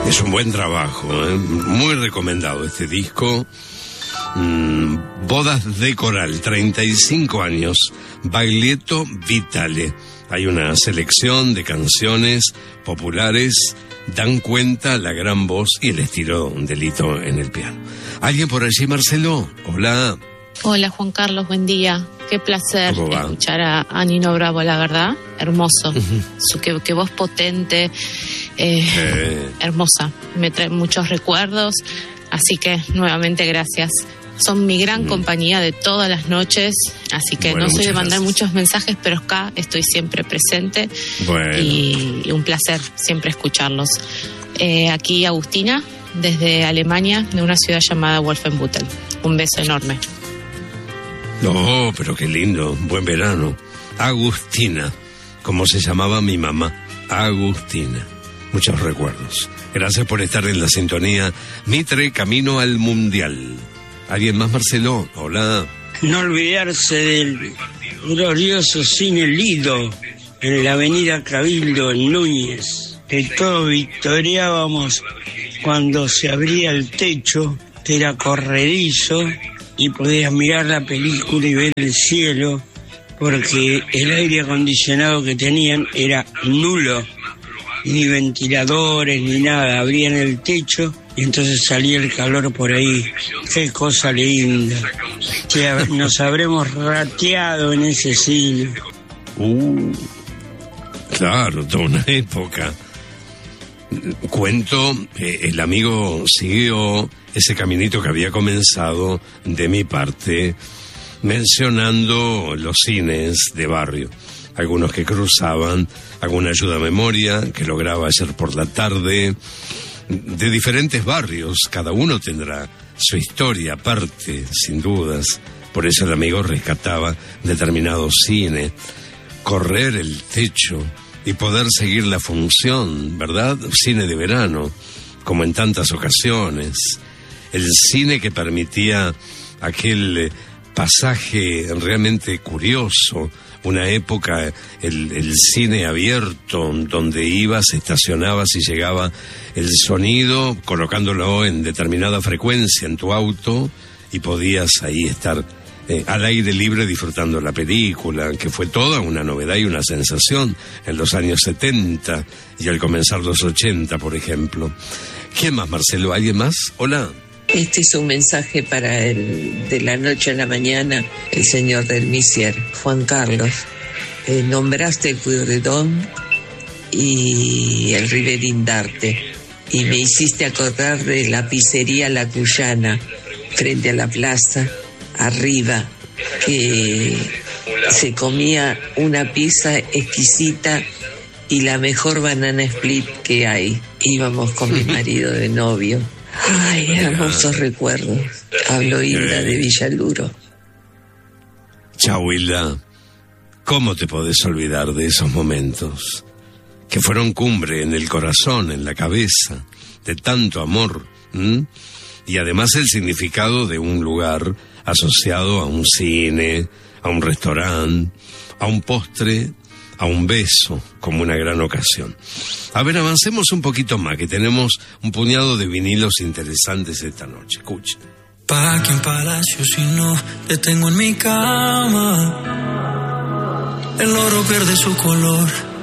Es un buen trabajo, muy recomendado este disco. Bodas de Coral, 35 años, Baglietto Vitale. Hay una selección de canciones populares, dan cuenta la gran voz y el estilo de Lito en el piano. ¿Alguien por allí, Marcelo? Hola. Hola, Juan Carlos, buen día. Qué placer escuchar a Nino Bravo, la verdad. Hermoso. Qué voz potente, hermosa. Me trae muchos recuerdos, así que nuevamente gracias. Son mi gran compañía de todas las noches, así que bueno, no soy de mandar muchos mensajes, pero acá estoy siempre presente. Bueno. Y un placer siempre escucharlos. Aquí Agustina, desde Alemania, de una ciudad llamada Wolfenbüttel. Un beso enorme. No, pero qué lindo, buen verano. Agustina, como se llamaba mi mamá, Agustina. Muchos recuerdos. Gracias por estar en la sintonía. Mitre, camino al Mundial. ¿Alguien más, Marcelo? Hola. No olvidarse del glorioso cine Lido, en la avenida Cabildo, en Núñez, que todos victoriábamos cuando se abría el techo, que era corredizo, y podías mirar la película y ver el cielo, porque el aire acondicionado que tenían era nulo, ni ventiladores ni nada, abrían el techo y entonces salía el calor por ahí. Qué cosa linda, que nos habremos rateado en ese cine. Claro, toda una época. Cuento, el amigo siguió ese caminito que había comenzado de mi parte, mencionando los cines de barrio, algunos que cruzaban, alguna ayuda a memoria que lograba ayer por la tarde, de diferentes barrios. Cada uno tendrá su historia aparte, sin dudas. Por eso el amigo rescataba determinado cine, correr el techo y poder seguir la función, ¿verdad? Cine de verano, como en tantas ocasiones. El cine que permitía aquel pasaje realmente curioso, una época, el cine abierto, donde ibas, estacionabas y llegaba el sonido, colocándolo en determinada frecuencia en tu auto, y podías ahí estar al aire libre disfrutando la película, que fue toda una novedad y una sensación en los años 70 y al comenzar los 80, por ejemplo. ¿Quién más, Marcelo? ¿Alguien más? Hola. Este es un mensaje para de la noche a la mañana, el señor del Misier, Juan Carlos. Nombraste el Pueyrredón y el Riverindarte, y me hiciste acordar de la pizzería La Cuyana, frente a la plaza, arriba, que se comía una pizza exquisita y la mejor banana split que hay. Íbamos con mi marido de novio. Ay, hermosos recuerdos. Hablo Hilda de Villaluro. Chao, Hilda. ¿Cómo te podés olvidar de esos momentos que fueron cumbre en el corazón, en la cabeza, de tanto amor? Y además el significado de un lugar asociado a un cine, a un restaurante, a un postre, a un beso, como una gran ocasión. A ver, avancemos un poquito más, que tenemos un puñado de vinilos interesantes esta noche. Escuchen. ¿Para qué un palacio si no te tengo en mi cama? El oro pierde su color